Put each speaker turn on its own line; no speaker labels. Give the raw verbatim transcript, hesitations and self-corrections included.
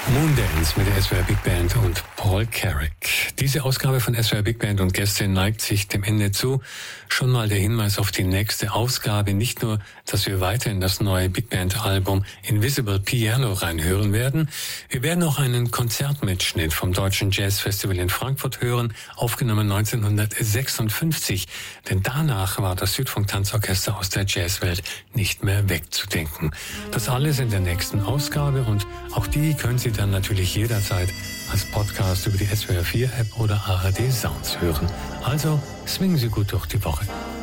Moondance mit der S W R Big Band und Paul Carrick. Diese Ausgabe von S W R Big Band und Gäste neigt sich dem Ende zu. Schon mal der Hinweis auf die nächste Ausgabe. Nicht nur, dass wir weiter in das neue Big Band Album Invisible Piano reinhören werden. Wir werden auch einen Konzertmitschnitt vom Deutschen Jazz Festival in Frankfurt hören, aufgenommen neunzehnhundertsechsundfünfzig. Denn danach war das Südfunk-Tanzorchester aus der Jazzwelt nicht mehr wegzudenken. Das alles in der nächsten Ausgabe und auch die können Sie dann natürlich jederzeit als Podcast über die S W R vier App oder A R D Sounds hören. Also swingen Sie gut durch die Woche.